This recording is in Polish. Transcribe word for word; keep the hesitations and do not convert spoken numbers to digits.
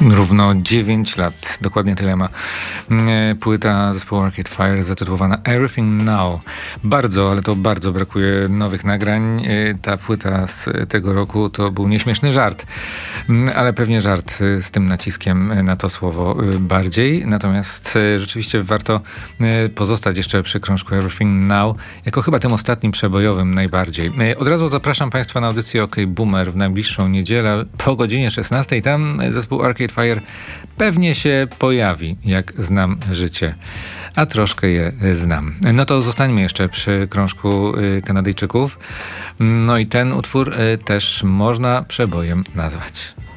Równo dziewięć lat, dokładnie tyle ma płyta zespołu Arcade Fire zatytułowana Everything Now. Bardzo, ale to bardzo brakuje nowych nagrań. Ta płyta z tego roku to był nieśmieszny żart, ale pewnie żart z tym naciskiem na to słowo bardziej. Natomiast rzeczywiście warto pozostać jeszcze przy krążku Everything Now, jako chyba tym ostatnim przebojowym najbardziej. Od razu zapraszam Państwa na audycję OK Boomer w najbliższą niedzielę po godzinie szesnastej. Tam zespół Arcade Fire pewnie się pojawi, jak znam życie, a troszkę je znam. No to zostańmy jeszcze przy krążku Kanadyjczyków. No i ten utwór też można przebojem nazwać.